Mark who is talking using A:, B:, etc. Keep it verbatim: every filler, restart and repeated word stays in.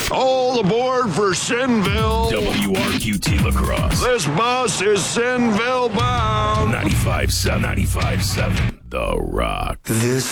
A: All aboard for Sinville.
B: W R Q T Lacrosse.
A: This bus is Sinville bound.
B: ninety-five seven, ninety-five seven, The Rock.
C: This